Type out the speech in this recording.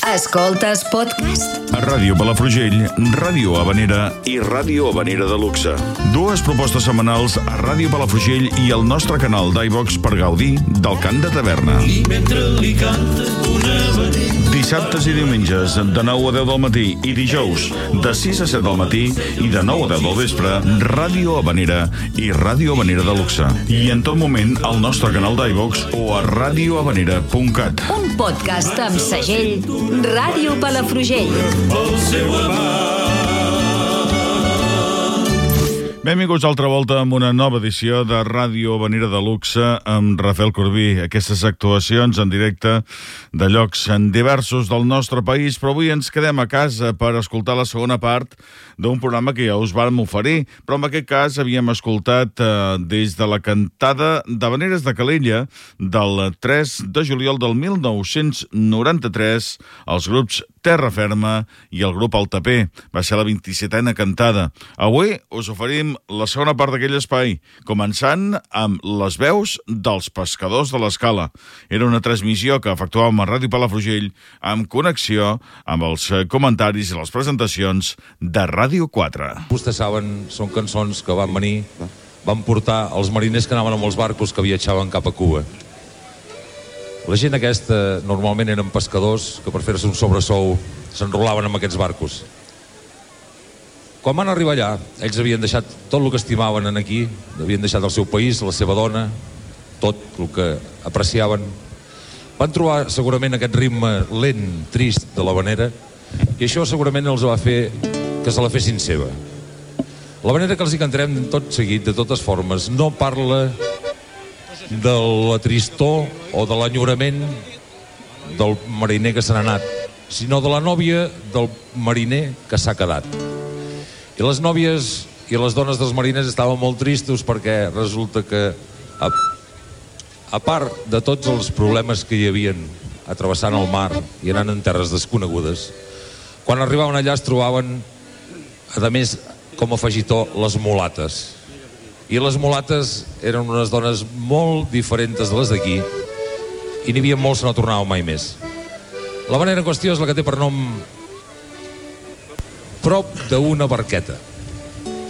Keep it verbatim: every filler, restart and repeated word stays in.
Escoltes podcast? A Ràdio Palafrugell, Ràdio Habanera i Ràdio Habanera de Luxe. Dues propostes setmanals a Ràdio Palafrugell i el nostre canal d'iVox per gaudir del cant de taverna. I mentre li canta una habanera. Dissabtes i diumenges, de nou a deu del matí, i dijous, de sis a set del matí i de nou a deu del vespre, Ràdio Habanera i Ràdio Habanera de Luxe. I en tot moment, al nostre canal d'iVox o a radio habanera punt cat. Un podcast amb segell Ràdio Palafrugell. Pel seu amant. Benvinguts altra volta amb una nova edició de Ràdio Habanera de Luxe amb Rafael Corbí. Aquestes actuacions en directe de llocs en diversos del nostre país, però avui ens quedem a casa per escoltar la segona part d'un programa que ja us vam oferir, però en aquest cas havíem escoltat eh, des de la cantada d'Havaneres de Calella del tres de juliol del mil nou-cents noranta-tres, els grups Terra Ferma i el grup El Taper. Va ser la vint-i-setena cantada. Avui us oferim la segona part d'aquell espai, començant amb les veus dels pescadors de l'Escala. Era una transmissió que efectuàvem a Ràdio Palafrugell amb connexió amb els comentaris i les presentacions de Ràdio quatre. Vostès saben, són cançons que van venir, van portar els mariners que anaven amb els barcos que viatjaven cap a Cuba. La gent aquesta normalment eren pescadors que per fer-se un sobresou s'enrolaven amb aquests barcos. Quan van arribar allà, ells havien deixat tot el que estimaven en aquí, havien deixat el seu país, la seva dona, tot el que apreciaven. Van trobar segurament aquest ritme lent, trist de l'habanera, i això segurament els va fer que se la fessin seva. L'habanera que els hi cantarem tot seguit, de totes formes, no parla de la tristor o de l'enyorament del mariner que se n'ha anat, sinó de la nòvia del mariner que s'ha quedat. I les nòvies i les dones dels mariners estaven molt tristos perquè resulta que a, a part de tots els problemes que hi havien atrevessant el mar i anant en terres desconegudes, quan arribaven allà es trobaven a més com a afegitó les mulates. I les mulates eren unes dones molt diferents de les d'aquí i n'hi havia molts que no tornaven mai més. L'habanera en qüestió és la que té per nom Prop d'una barqueta.